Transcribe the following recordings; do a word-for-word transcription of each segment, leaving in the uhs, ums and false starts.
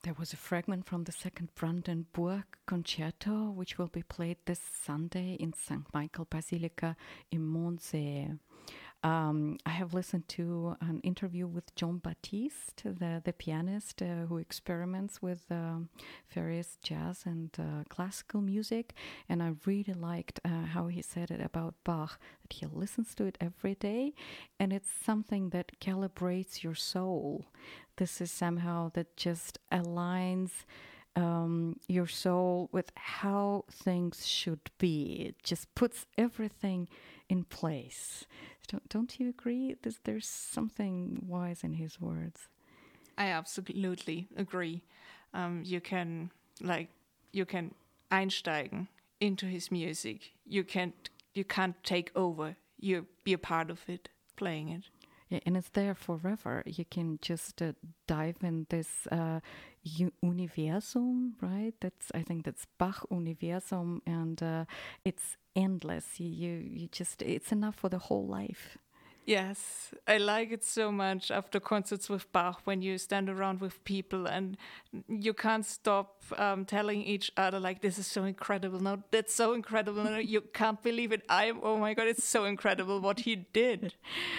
There was a fragment from the second Brandenburg concerto, which will be played this Sunday in Saint Michael Basilica in Mondsee. Um, I have listened to an interview with Jon Batiste, the, the pianist uh, who experiments with um, various jazz and uh, classical music, and I really liked uh, how he said it about Bach, that he listens to it every day, and it's something that calibrates your soul. This is somehow that just aligns um, your soul with how things should be. It just puts everything in place. Don't, don't you agree? There's, there's something wise in his words. I absolutely agree. Um, you can like you can einsteigen into his music. You can't you can't take over. You be a part of it, playing it. Yeah, and it's there forever. You can just uh, dive in this uh, u- universum, right? That's I think that's Bach universum, and uh, it's endless. You, you you just it's enough for the whole life. Yes, I like it so much after concerts with Bach when you stand around with people and you can't stop um, telling each other like, this is so incredible. No, that's so incredible. No, you can't believe it. I am, oh my God, it's so incredible what he did.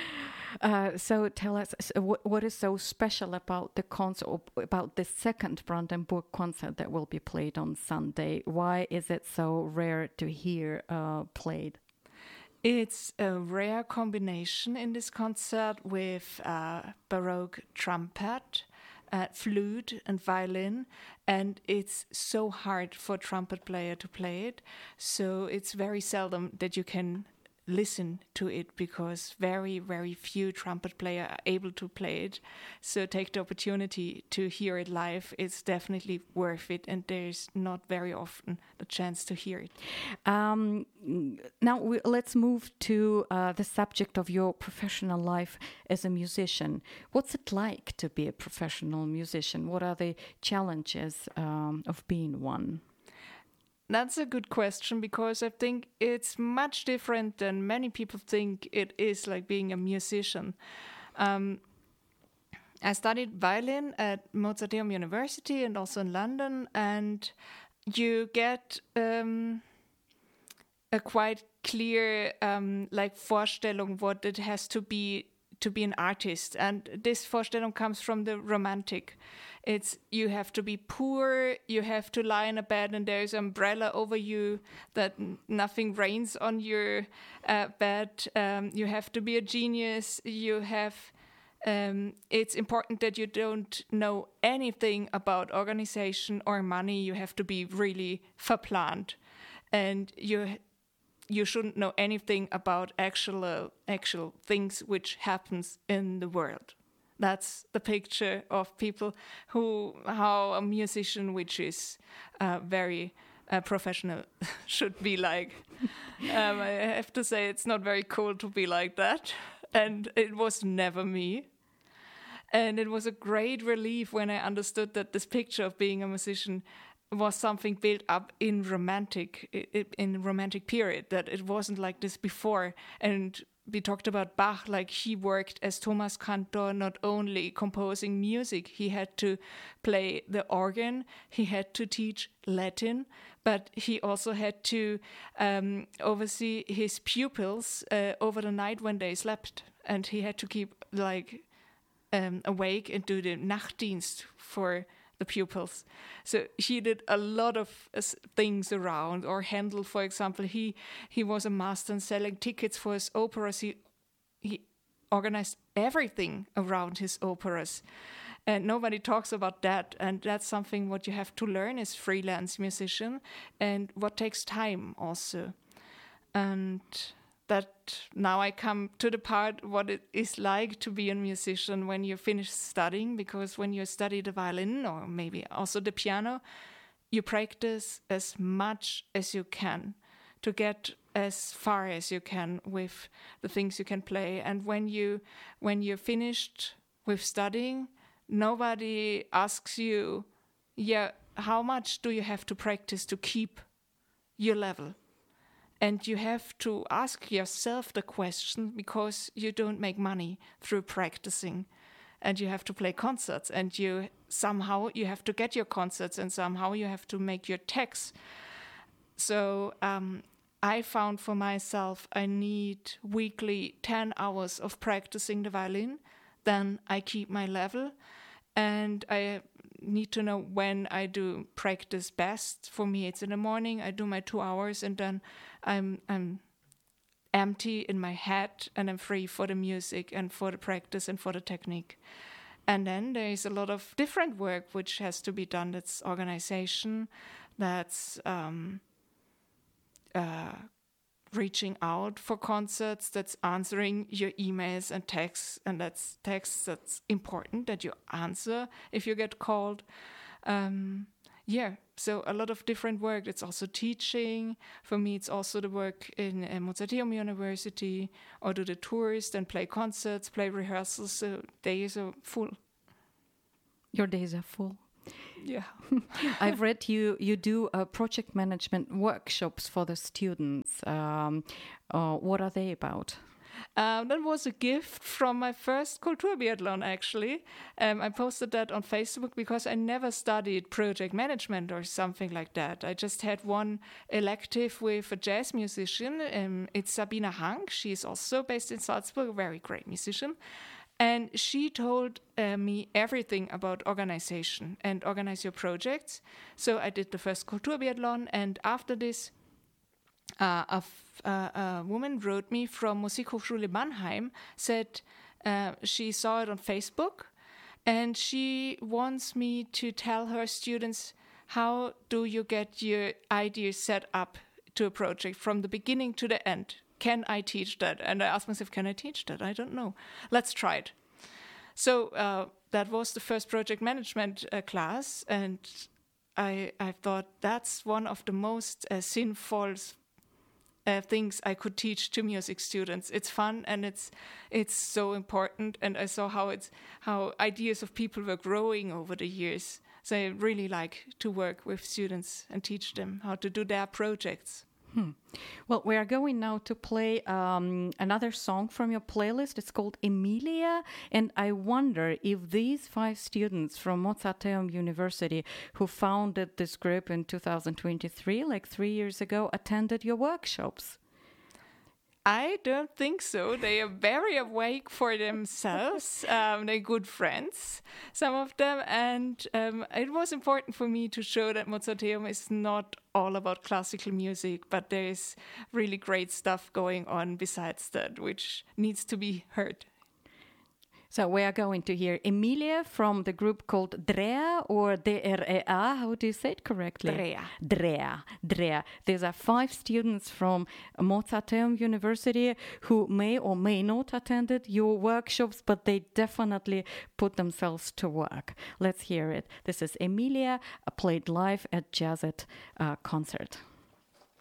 Uh, so tell us, so what, what is so special about the concert, about the second Brandenburg concert that will be played on Sunday? Why is it so rare to hear uh, played? It's a rare combination in this concert with uh, Baroque trumpet, uh, flute and violin, and it's so hard for a trumpet player to play it. So it's very seldom that you can listen to it because very, very few trumpet players are able to play it. So take the opportunity to hear it live. It's definitely worth it, and there's not very often the chance to hear it. Um, now we, let's move to uh, the subject of your professional life as a musician. What's it like to be a professional musician? What are the challenges um, of being one? That's a good question because I think it's much different than many people think it is, like being a musician. Um, I studied violin at Mozarteum University and also in London, and you get um, a quite clear um, like Vorstellung what it has to be to be an artist, and this Vorstellung comes from the Romantic. It's you have to be poor, you have to lie in a bed and there's an umbrella over you that n- nothing rains on your uh, bed. Um, you have to be a genius. You have. Um, it's important that you don't know anything about organization or money. You have to be really verplant, and you. You shouldn't know anything about actual uh, actual things which happens in the world. That's the picture of people who, how a musician which is uh, very uh, professional should be like. um, I have to say it's not very cool to be like that, and it was never me. And it was a great relief when I understood that this picture of being a musician was something built up in romantic in romantic period, that it wasn't like this before. And we talked about Bach, like he worked as Thomas Cantor, not only composing music, he had to play the organ, he had to teach Latin, but he also had to um, oversee his pupils uh, over the night when they slept, and he had to keep like um, awake and do the Nachtdienst for the pupils. So he did a lot of uh, things around. Or Handel, for example, he he was a master in selling tickets for his operas. He he organized everything around his operas, and nobody talks about that. And that's something what you have to learn as freelance musician, and what takes time also. And that now I come to the part what it is like to be a musician when you finish studying, because when you study the violin or maybe also the piano, you practice as much as you can to get as far as you can with the things you can play. And when you when you're finished with studying, nobody asks you, yeah, how much do you have to practice to keep your level? And you have to ask yourself the question, because you don't make money through practicing. and you have to play concerts, and you somehow you have to get your concerts, and somehow you have to make your texts. So um, I found for myself I need weekly ten hours of practicing the violin. Then I keep my level, and I need to know when I do practice best. For me, it's in the morning. I do my two hours, and then I'm I'm empty in my head, and I'm free for the music and for the practice and for the technique. And then there is a lot of different work which has to be done. That's organization, that's um, uh, reaching out for concerts, that's answering your emails and texts, and that's texts that's important that you answer if you get called. Um, yeah, so a lot of different work. It's also teaching. For me, it's also the work in uh, Mozarteum University, or do the tours, then play concerts, play rehearsals. So days are full. Your days are full. Yeah. I've read you you do uh, project management workshops for the students. Um, uh, what are they about? Um, that was a gift from my first Kulturbiathlon, actually. Um, I posted that on Facebook because I never studied project management or something like that. I just had one elective with a jazz musician. Um, it's Sabina Hank. She's also based in Salzburg, a very great musician. And she told uh, me everything about organization and organize your projects. So I did the first Kulturbiathlon, and after this, uh, a, f- uh, a woman wrote me from Musikhochschule Mannheim, said uh, she saw it on Facebook, and she wants me to tell her students, how do you get your ideas set up to a project from the beginning to the end? Can I teach that? And I asked myself, can I teach that? I don't know. Let's try it. So uh, that was the first project management uh, class. And I, I thought that's one of the most uh, sinful uh, things I could teach to music students. It's fun, and it's it's so important. And I saw how it's how ideas of people were growing over the years. So I really like to work with students and teach them how to do their projects. Hmm. Well, we are going now to play um, another song from your playlist. It's called Emilia, and I wonder if these five students from Mozarteum University who founded this group in two thousand twenty-three, like three years ago, attended your workshops. I don't think so. They are very awake for themselves. um, they're good friends, some of them. And um, it was important for me to show that Mozarteum is not all about classical music, but there is really great stuff going on besides that, which needs to be heard. So we are going to hear Emilia from the group called Drea, or D R E A. How do you say it correctly? Drea. Drea. Drea. These are five students from Mozarteum University who may or may not attended your workshops, but they definitely put themselves to work. Let's hear it. This is Emilia, played live at Jazzit uh, concert.